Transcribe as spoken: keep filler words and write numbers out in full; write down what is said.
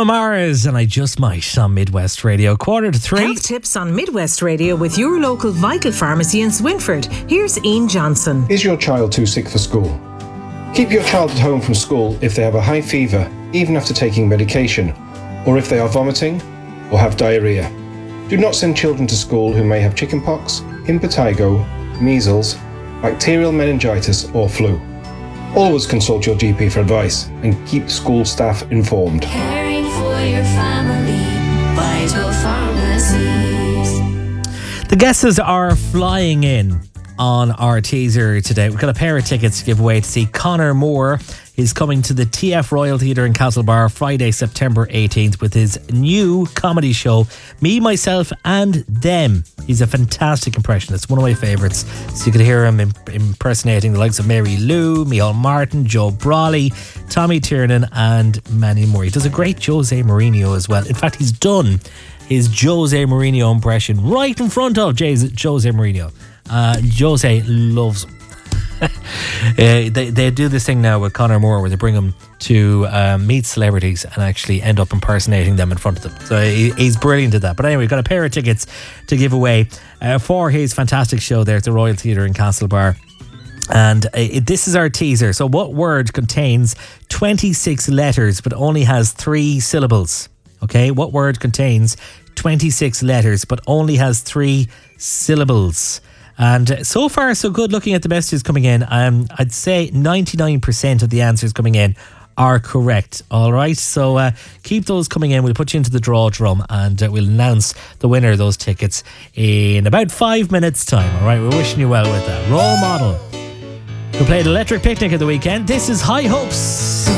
Mars and I Just Might on Midwest Radio. Quarter to three. Health tips on Midwest Radio with your local Vital Pharmacy in Swinford. Here's Ian Johnson. Is your child too sick for school? Keep your child at home from school if they have a high fever, even after taking medication, or if they are vomiting or have diarrhea. Do not send children to school who may have chickenpox, impetigo, measles, bacterial meningitis or flu. Always consult your G P for advice and keep school staff informed. Caring for your family, Vital Pharmacies. The guesses are flying in on our teaser today. We've got a pair of tickets to give away to see Conor Moore. He's coming to the T F Royal Theatre in Castlebar Friday, September eighteenth with his new comedy show, Me, Myself and Them. He's a fantastic impressionist, one of my favourites. So you could hear him imp- impersonating the likes of Mary Lou, Micheál Martin, Joe Brawley, Tommy Tiernan and many more. He does a great Jose Mourinho as well. In fact, he's done his Jose Mourinho impression right in front of Jose Mourinho. Uh, Jose loves him. uh, they, they do this thing now with Conor Moore where they bring him to um, meet celebrities and actually end up impersonating them in front of them. So he, he's brilliant at that. But anyway, we've got a pair of tickets to give away uh, for his fantastic show there at the Royal Theatre in Castlebar. And uh, it, this is our teaser. So what word contains twenty-six letters but only has three syllables? Okay, what word contains twenty-six letters but only has three syllables? And so far, so good. Looking at the messages coming in, um, I'd say ninety-nine percent of the answers coming in are correct. All right, so uh, keep those coming in. We'll put you into the draw drum and uh, we'll announce the winner of those tickets in about five minutes' time. All right, we're wishing you well with that. Role Model, who played Electric Picnic at the weekend. This is High Hopes.